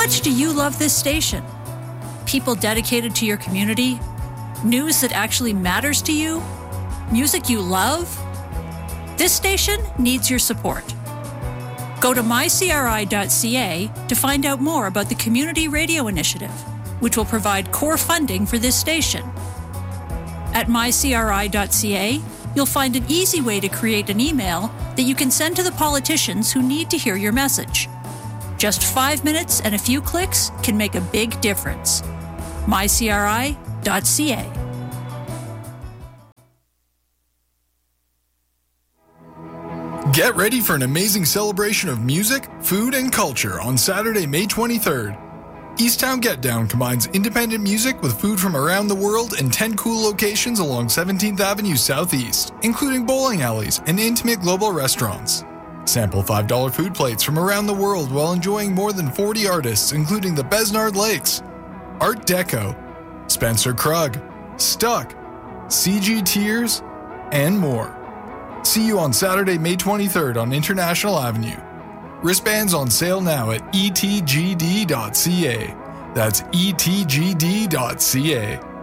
much do you love this station? People dedicated to your community? News that actually matters to you? Music you love? This station needs your support. Go to mycri.ca to find out more about the Community Radio Initiative, which will provide core funding for this station. At mycri.ca, you'll find an easy way to create an email that you can send to the politicians who need to hear your message. Just 5 minutes and a few clicks can make a big difference. mycri.ca. Get ready for an amazing celebration of music, food, and culture on Saturday, May 23rd. Easttown Get Down combines independent music with food from around the world in 10 cool locations along 17th Avenue Southeast, including bowling alleys and intimate global restaurants. Sample $5 food plates from around the world while enjoying more than 40 artists, including the Besnard Lakes, Art Deco, Spencer Krug, Stuck, CG Tears, and more. See you on Saturday, May 23rd on International Avenue. Wristbands on sale now at etgd.ca. That's etgd.ca.